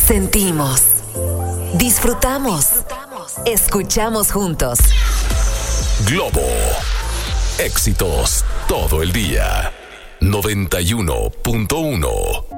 Sentimos, disfrutamos, escuchamos juntos. Globo. Éxitos todo el día. 91.1